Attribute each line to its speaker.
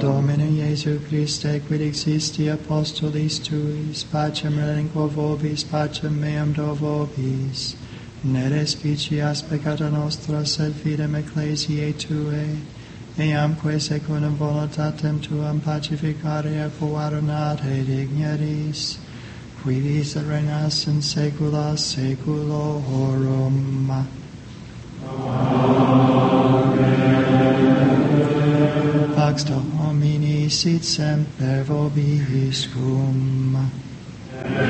Speaker 1: Domine Iesu Christe, quid existi apostolis tuis, pacem relinquo vobis, pacem meam do vobis. Ne respicias peccata nostra, sed fidem ecclesiae Tuae, eamque secundum voluntatem Tuam pacificare et coadunare digneris, qui vis et regnas in saecula saeculorum. Pax Domini sit semper vobiscum.